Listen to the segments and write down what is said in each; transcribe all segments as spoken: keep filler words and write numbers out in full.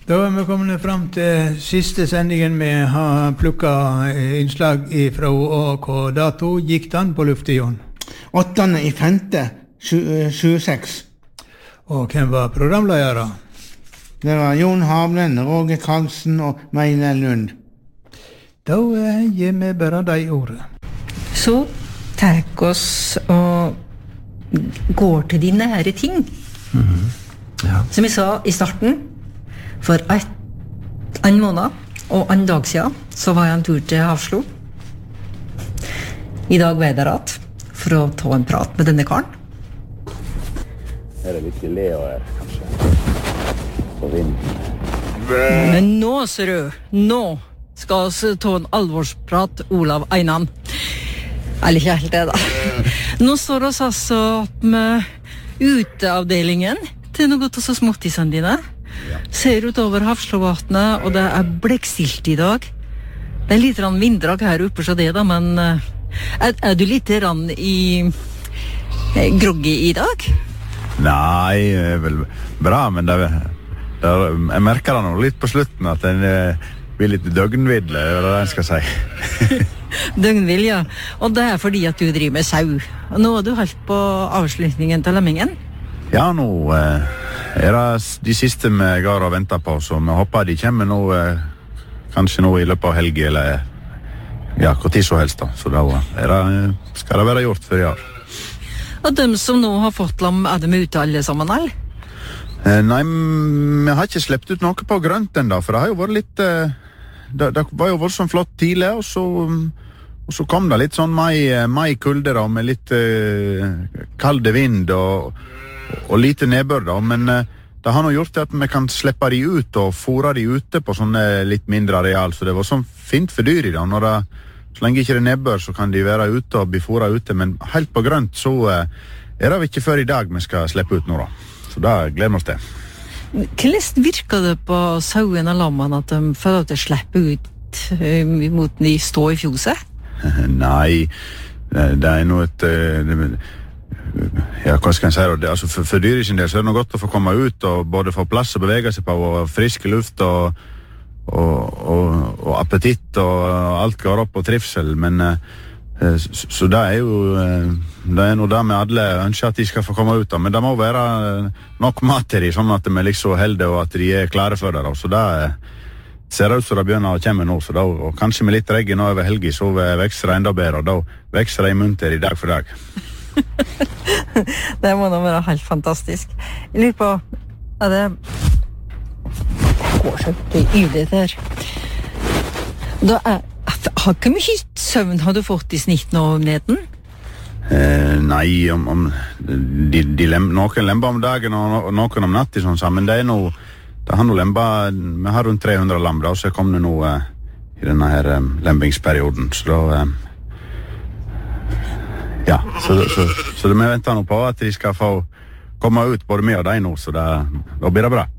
Da er vi kommet frem til siste sendingen vi har plukket innslag fra og hva dato gikk den på luftet, Jon? åttende i femte tjueseks. Og hvem var programledere? Det var Jon Havlen, Roger Karlsen og Meine Lund. Da gir vi bare deg ordet. Så takk oss og går til de nære ting. Mm-hmm. Ja. Som jeg sa i starten, for et, en måned og en dag siden så var jeg en tur til Hafslo. I dag var jeg der at for å ta en prat med denne karen. Er det litt Leo her, kanskje? På vinden. Men nå, ser du, nå skal vi ta en alvorsprat, Olav Einan. Eller ikke helt det, da. Nå står vi altså med uteavdelingen til noe av så småttisene dine. Ja. Ser ut over Hafslovatnet, og det er blekkstilt i dag. Det er litt rann vinddrag her oppe, så det da, men er, er du litt rann i eh, groggy i dag? Nei, det er vel bra, men det, det, jeg merker det nå litt på slutten at den blir litt døgnvidle, det er det jeg skal si. Døgnvill, ja. Og det er fordi at du driver med sau. Og nå er du helt på avslutningen til lemmingen. Ja, nå eh, er det de siste vi går og venter på, så vi håper de kommer nå, eh, kanskje nå i løpet av helgen, eller ja, hvor tid så helst da. Så da er det, skal det være gjort for i år. Og de som nå har fått lam, er de ute alle sammen, eller? Eh, nei, vi har ikke slept ut noe på grønt enda, for det har jo vært litt, eh, det, det var jo voldsomt flott tidlig, og så, og så kom det litt sånn mai, mai kulde da, med litt eh, kalde vind og og lite nedbør da, men uh, det har nå gjort det at vi kan slippe de ut og fôre de ute på sånne litt mindre areal, så det var sånn fint for dyr i da. Når det, så lenge ikke det nedbør, så kan de være ute og bli fôret ute, men helt på grønt så uh, er det ikke før i dag vi skal slippe ut nå da. Så da gleder vi oss til. Hvordan virker det på sauen og lammene at de føler at de slipper ut uh, mot de stå i fjoset? Nei, det, det er noe et... Uh, det, Ja, hva skal jeg si det? Altså, for, for dyr i sin del så er det noe godt å få komme ut og både få plass å bevege seg på og frisk luft og, og, og, og appetitt og alt går opp og trivsel, men eh, så, så det er jo det er noe der med alle ønsker at de skal få komme ut da, men det må være nok mat til de, sånn at de er liksom heldige og at de er klare for det da. Så det ser ut som det begynner å komme nå, så da, og kanskje med litt regn over helgen så vekster det enda bedre, og da vekster det i munter i dag for dag. Det må nå være helt fantastisk. Jeg lurer på, er det det går så ivrig der. Da er, har ikke mye søvn har du fått i snitt nå om neden? Eh, nei, om, om de, de lem, noen lemper om dagen og noen om natt i sånn sammen, det er noe, det har noe lemper, vi har rundt tre hundre lam da, så kom det noe eh, i denne her eh, lempingsperioden, så da eh, ja, så, så, så det vi venter nå på at de skal få komme ut både mye av deg nå, så det, da blir det bra.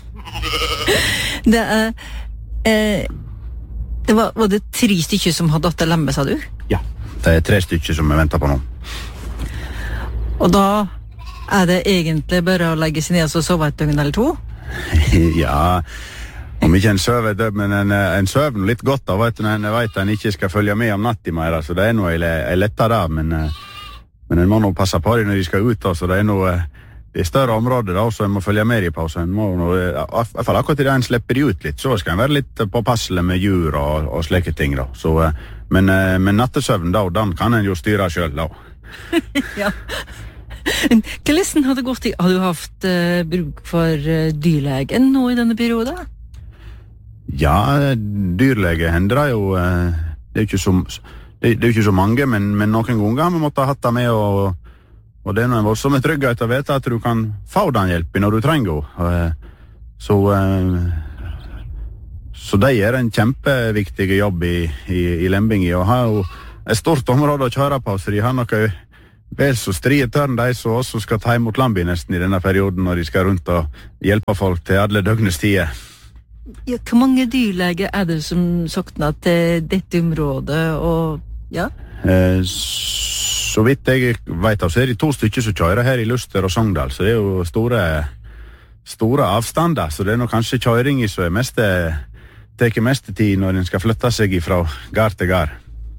Det er eh, det var, var det tre stykker som hadde datt lemme, sa du? Ja, det er tre stykker som vi venter på nå. Og da er det egentlig bare å legge seg ned og sove et døgn eller to? Ja, om ikke en søv, men en, en søv litt godt da, vet du, når en vet at en ikke skal følge med om natt i mer, så det er noe jeg letter da, men, men en må nå passe på dem når de skal ut, så det er noe, det er større områder da, så en må følge med dem på, så en må nå, i hvert fall akkurat i det en slipper de ut litt, så skal en være litt påpasselig med djur og, og slike ting da, så, men, men nattesøvn da, den kan en jo styre selv da. Ja. Hvordan har det gått i? Har du haft uh, bruk for uh, dyrlegen nå i denne perioden? Ja, dyrlege hender jo, uh, det er jo ikke så, det, det er jo ikke så mange, men, men noen ganger har vi måttet ha hatt det med, og, og det er noen voldsomme trygghet å vite at du kan få den hjelpen når du trenger den. Uh, så, uh, så det er en kjempeviktig jobb i, i, i Lembingi, og har jo et stort område å kjøre på, så de har noe vel så strie tørn de som også skal ta imot lambi nesten i denne perioden når de skal rundt og hjelpe folk til alle døgnets tider. Ja, hvor mange dyrleger er det som sokner til dette området, og ja? Eh, så vidt jeg vet av, så er det to stykker som kjører her i Luster og Sogndal, så det er jo store, store avstander, så det er nok kanskje kjøring i som er mest, teker mest tid når den skal flytte seg fra gard til gard.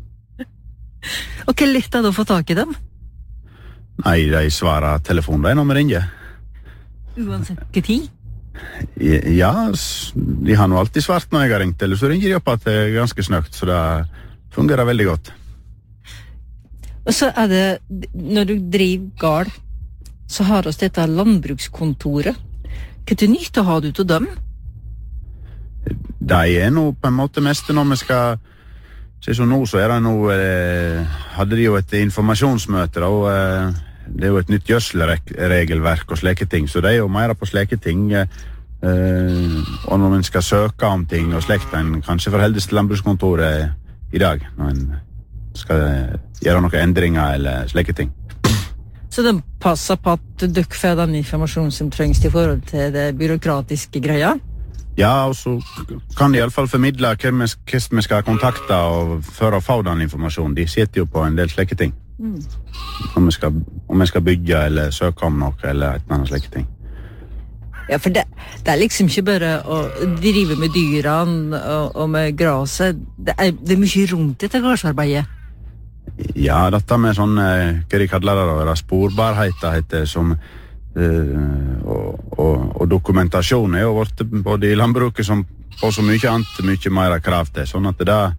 Og hva lett er det å få tak i dem? Nei, de svarer telefonen de når vi ringer. Uansett hva tid? Ja, de har nå alltid svart når jeg har ringt, eller så ringer de opp at det er ganske snøkt, så det fungerer veldig godt. Og så er det, når du driver gard, så har oss dette landbrukskontoret. Hva til nytte har du til dem? Det er nå på en måte mest når vi skal se så nå, så er det nå eh, hadde de jo et informasjonsmøte og eh, det er jo et nytt gjødselregelverk og slike ting, så det er jo mer på slike ting eh, og når man skal søke om ting og slikt, en kanskje forholdes til landbrukskontoret i dag når man skal gjøre noen endringer eller slike ting. Så de passer på at dere får den informasjonen som trengs i forhold til det byråkratiske greia? Ja, og så kan de i alle fall formidle hvem vi skal kontakte og for å få den informasjonen. De sitter jo på en del slike ting. Mm. Om, vi skal, om vi skal bygge eller søke om noe eller et eller annet slike ting. Ja, for det, det er liksom ikke bare å drive med dyrene og, og med graset. Det er, det er mye rundt dette gardsarbeidet. Ja, dette med sånn, hva de kaller det da, sporbarhet, heter, som, uh, og, og, og dokumentasjon er jo vårt, både i landbruket som på så mye annet, mye mer krav til, sånn at det der,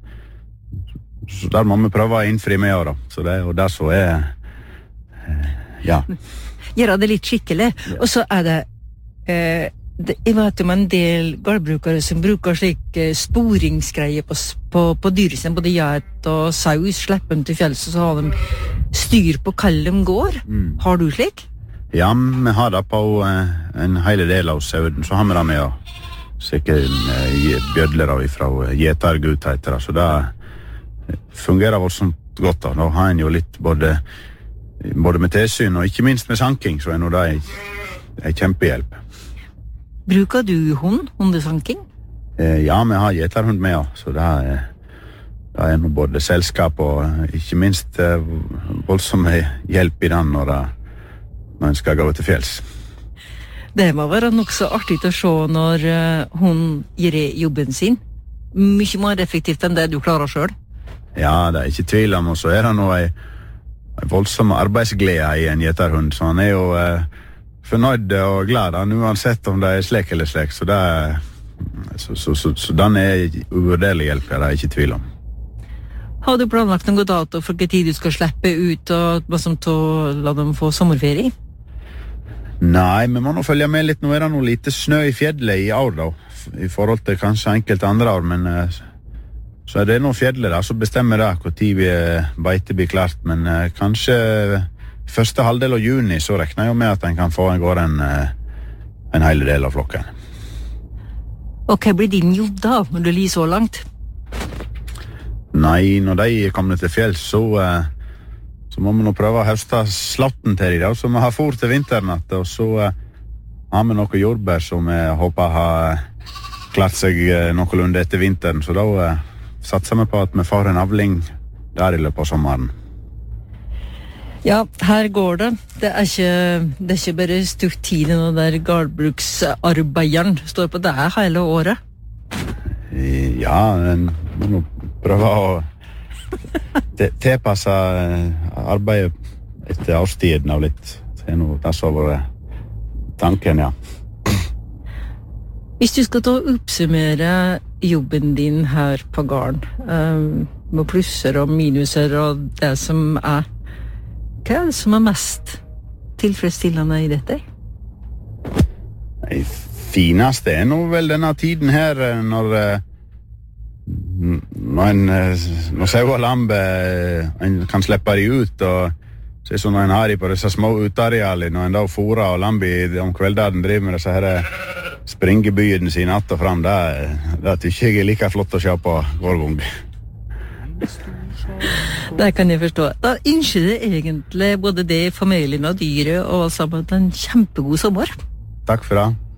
så der må vi prøve å innfri med år da, så det er jo der så er, uh, ja. Gjøre det litt skikkelig, og så er det, uh, det jeg vet om en del gårdbrukere som bruker slik uh, sporingsgreier på, på, på dyr sin, både geit og saus, slipper dem til fjells, og så har de styr på hva de går. Mm. Har du slik? Ja, vi har det på uh, en hele del av sauden, så har vi det med å sikkert uh, bjødler fra uh, gjetergut, heter det, så det fungerer voldsomt godt da. Da har en jo litt både, både med tilsyn og ikke minst med sanking, så er nå det en kjempehjelp. Bruker du hund, hundesanking? Eh, ja, vi har gjeterhund med, så det er, det er noe både selskap og ikke minst eh, voldsomme hjelp i den når, det, når en skal gå til fjells. Det må være nok så artig å se når uh, hun gjør jobben sin. Mye mer effektivt enn det du klarer selv. Ja, det er ikke tvil om, og så er det noe en, en voldsom arbeidsglede i en gjeterhund, så han er jo... Eh, fornøyd og glad, uansett om det er slik eller slik, så, det er, så, så, så, så den er uvurderlig hjelp, det er ikke tvil om. Har du planlagt noen dato for hva tid du skal slippe ut og som til å la dem få sommerferie? Nei, vi må nå følge med litt. Nå er det noe lite snø i fjellet i år da, i forhold til kanskje enkelte andre år, men så er det noe fjellet der, så bestemmer det hvor tid vi beite blir klart, men kanskje første halvdel av juni så rekner jeg med at en kan få en går en, en hele del av flokken. Og hva blir din jobb da, når du ligger så langt? Nei, når de kommer til fjells, så, så må vi nå prøve å høste slatten til dem, så vi har fôr til vinteren, og så har vi noe jordbær som vi håper har klart seg noenlunde etter vinteren, så da satser vi på at vi får en avling der i løpet av sommeren. Ja, her går det. Det er ikke, det er ikke bare stutt tid når der gårdbruksarbeideren står på det hele året. Ja, en må prøve å tilpasse arbeidet etter årstiden av litt. Det er noe det som var tanken, ja. Hvis du skal ta og oppsummere jobben din her på gården, um, med plusser og minuser og det som er, hva er det som er mest tilfredsstillende i dette? Det fineste er nå vel denne tiden her, når, når en når sau og lampe en kan slippe de ut, og se sånn når en har de på disse små utarealene, når en da fôrer og lampe om kvelden driver med disse her springebyen sine att og fram, det, det tykker jeg er like flott å se på hver gang. Det kan jeg forstå. Da ønsker jeg egentlig både det, familien og dyret og sammen en kjempegod sommer. Takk for det.